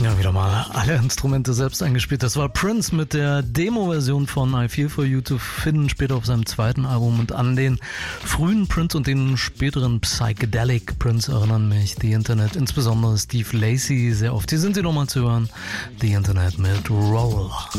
Ja, wieder mal alle Instrumente selbst eingespielt. Das war Prince mit der Demo-Version von I Feel For You, zu finden später auf seinem zweiten Album. Und an den frühen Prince und den späteren Psychedelic Prince erinnern mich The Internet, insbesondere Steve Lacy, sehr oft. Hier sind sie nochmal zu hören. The Internet mit Roll.